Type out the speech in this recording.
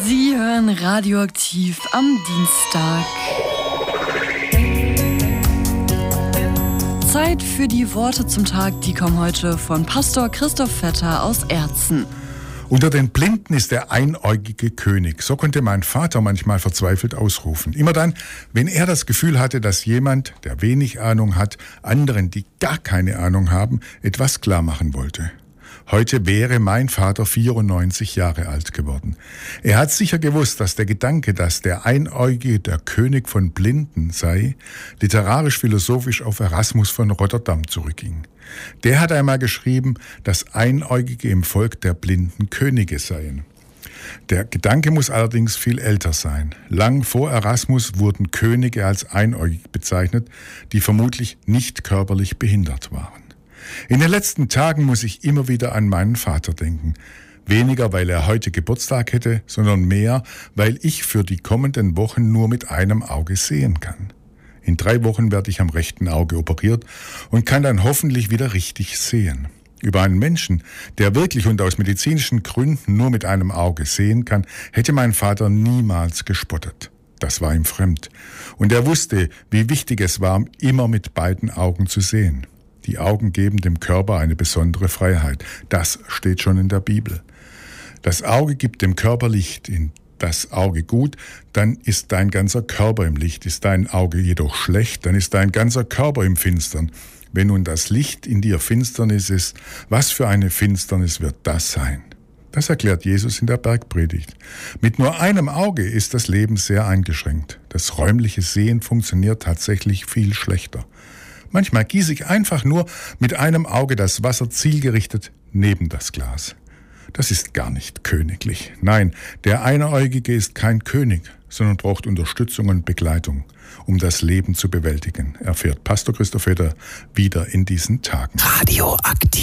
Sie hören Radioaktiv am Dienstag. Zeit für die Worte zum Tag, die kommen heute von Pastor Christoph Vetter aus Erzen. Unter den Blinden ist der einäugige König. So konnte mein Vater manchmal verzweifelt ausrufen. Immer dann, wenn er das Gefühl hatte, dass jemand, der wenig Ahnung hat, anderen, die gar keine Ahnung haben, etwas klar machen wollte. Heute wäre mein Vater 94 Jahre alt geworden. Er hat sicher gewusst, dass der Gedanke, dass der Einäugige der König von Blinden sei, literarisch-philosophisch auf Erasmus von Rotterdam zurückging. Der hat einmal geschrieben, dass Einäugige im Volk der blinden Könige seien. Der Gedanke muss allerdings viel älter sein. Lang vor Erasmus wurden Könige als einäugig bezeichnet, die vermutlich nicht körperlich behindert waren. In den letzten Tagen muss ich immer wieder an meinen Vater denken. Weniger, weil er heute Geburtstag hätte, sondern mehr, weil ich für die kommenden Wochen nur mit einem Auge sehen kann. In 3 Wochen werde ich am rechten Auge operiert und kann dann hoffentlich wieder richtig sehen. Über einen Menschen, der wirklich und aus medizinischen Gründen nur mit einem Auge sehen kann, hätte mein Vater niemals gespottet. Das war ihm fremd. Und er wusste, wie wichtig es war, immer mit beiden Augen zu sehen. Die Augen geben dem Körper eine besondere Freiheit. Das steht schon in der Bibel. Das Auge gibt dem Körper Licht. In das Auge gut, dann ist dein ganzer Körper im Licht. Ist dein Auge jedoch schlecht, dann ist dein ganzer Körper im Finstern. Wenn nun das Licht in dir Finsternis ist, was für eine Finsternis wird das sein? Das erklärt Jesus in der Bergpredigt. Mit nur einem Auge ist das Leben sehr eingeschränkt. Das räumliche Sehen funktioniert tatsächlich viel schlechter. Manchmal gieße ich einfach nur mit einem Auge das Wasser zielgerichtet neben das Glas. Das ist gar nicht königlich. Nein, der Einäugige ist kein König, sondern braucht Unterstützung und Begleitung, um das Leben zu bewältigen, erfährt Pastor Christoph Vetter wieder in diesen Tagen. Radioaktiv.